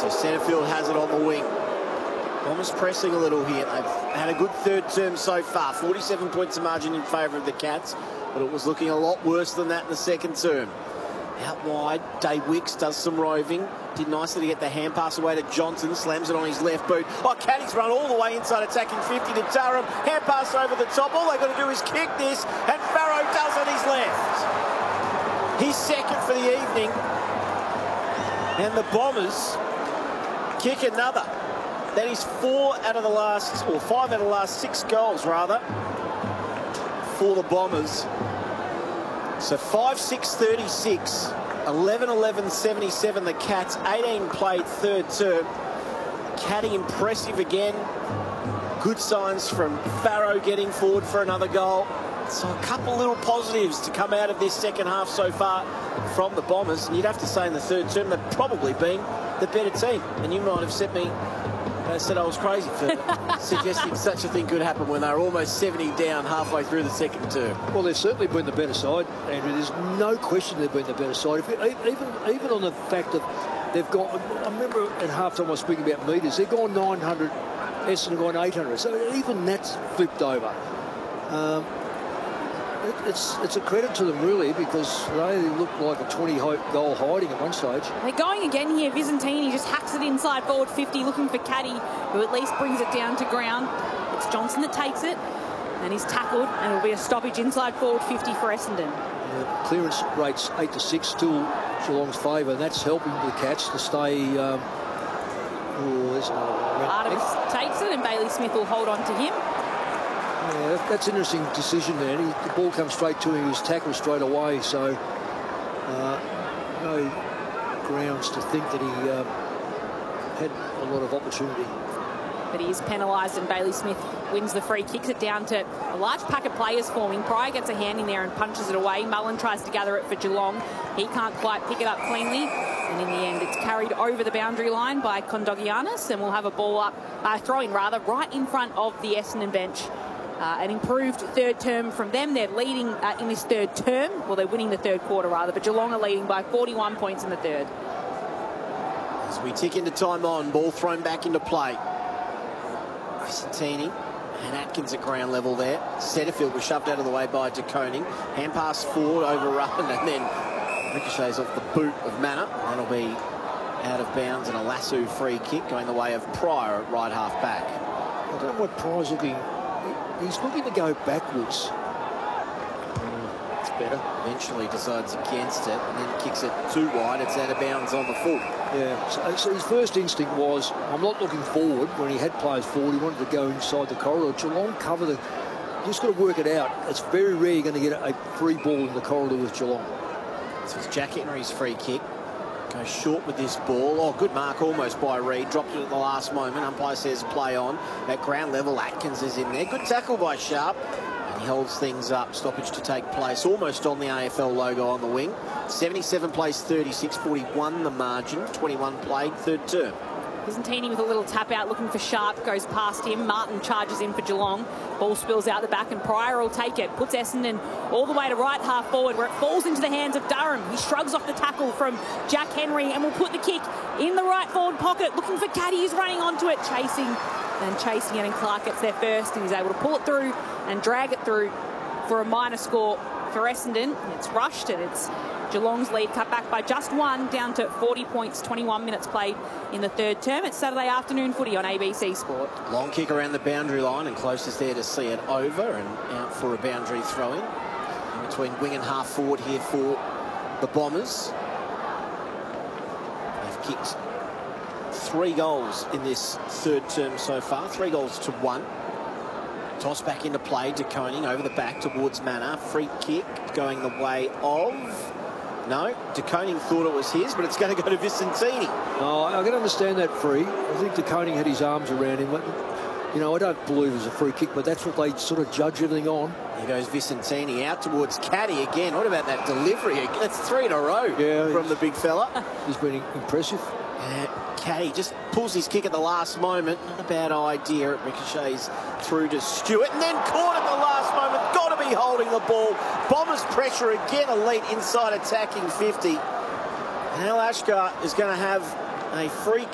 So Setterfield has it on the wing. Bombers pressing a little here. They've had a good third term so far. 47 points of margin in favour of the Cats, but it was looking a lot worse than that in the second term. Out wide, Dave Wicks does some roving. Did nicely to get the hand pass away to Johnson. Slams it on his left boot. Oh, Caddy's run all the way inside, attacking 50 to Durham. Hand pass over the top. All they've got to do is kick this, and Farrow does on his left. He's second for the evening. And the Bombers kick another. That is 5 out of the last 6 goals, rather, for the Bombers. So 5-6-36, 11-11-77 the Cats, 18 played third term. Caddy impressive again. Good signs from Farrow getting forward for another goal. So a couple little positives to come out of this second half so far from the Bombers. And you'd have to say in the third term they've probably been the better team. And you might have said I was crazy for suggesting such a thing could happen when they were almost 70 down halfway through the second term. Well, they've certainly been the better side, Andrew. There's no question they've been the better side. Even on the fact that they've gone, I remember at half-time I was speaking about metres, they've gone 900, Essendon gone 800. So even that's flipped over. It's a credit to them, really, because they looked like a 20-goal hiding at one stage. They're going again here. Vizentini just hacks it inside forward 50, looking for Caddy, who at least brings it down to ground. It's Johnson that takes it, and he's tackled, and it'll be a stoppage inside forward 50 for Essendon. Yeah, clearance rates 8-6, still Geelong's favour, and that's helping the Cats to stay... Artemis takes it, and Bailey Smith will hold on to him. Yeah, that's an interesting decision there. The ball comes straight to him, he was tackled straight away, so no grounds to think that he had a lot of opportunity. But he is penalised, and Bailey Smith wins the free, kicks it down to a large pack of players forming. Pryor gets a hand in there and punches it away. Mullen tries to gather it for Geelong. He can't quite pick it up cleanly, and in the end it's carried over the boundary line by Kondogiannis, and we'll have a ball up, throwing rather, right in front of the Essendon bench. An improved third term from them. They're leading in this third term. Well, they're winning the third quarter, rather, but Geelong are leading by 41 points in the third. As we tick into time on, ball thrown back into play. Vicentini and Atkins at ground level there. Setterfield was shoved out of the way by De Koning. Hand pass forward, overrun, and then ricochets off the boot of Manor. That'll be out of bounds, and a lasso free kick going the way of Pryor at right half back. I don't know what Pryor's looking... He's looking to go backwards. It's better. Eventually decides against it and then kicks it too wide. It's out of bounds on the full. Yeah, so his first instinct was, I'm not looking forward. When he had players forward, he wanted to go inside the corridor. Geelong cover the... You just got to work it out. It's very rare you're going to get a free ball in the corridor with Geelong. So it's Jack Henry's free kick. Goes short with this ball. Oh, good mark almost by Reid. Dropped it at the last moment. Umpire says play on. At ground level, Atkins is in there. Good tackle by Sharp. And he holds things up. Stoppage to take place. Almost on the AFL logo on the wing. 77 plays 36. 41 the margin. 21 played. Third term. Vizentini with a little tap out, looking for Sharp, goes past him. Martin charges in for Geelong. Ball spills out the back, and Pryor will take it. Puts Essendon all the way to right half forward, where it falls into the hands of Durham. He shrugs off the tackle from Jack Henry and will put the kick in the right forward pocket, looking for Caddy. He's running onto it, chasing it, and Clark gets there first, and he's able to pull it through and drag it through for a minor score for Essendon. It's rushed, and it's Geelong's lead cut back by just one, down to 40 points, 21 minutes played in the third term. It's Saturday afternoon footy on ABC Sport. Long kick around the boundary line, and closest there to see it over and out for a boundary throw-in. In between wing and half forward here for the Bombers. They've kicked 3 goals in this third term so far, 3 goals to 1. Toss back into play, De Koning over the back towards Manor. Free kick going the way of... No, De Koning thought it was his, but it's going to go to Vicentini. No, I can understand that free. I think De Koning had his arms around him. You know, I don't believe it was a free kick, but that's what they sort of judge everything on. Here goes Vicentini out towards Caddy again. What about that delivery? That's 3 in a row from the big fella. He's been impressive. Caddy just pulls his kick at the last moment. Not a bad idea. It ricochets through to Stewart, and then caught at the last moment. Got to be holding the ball. Bombers pressure again, elite inside attacking 50. And Al Ashkar is going to have a free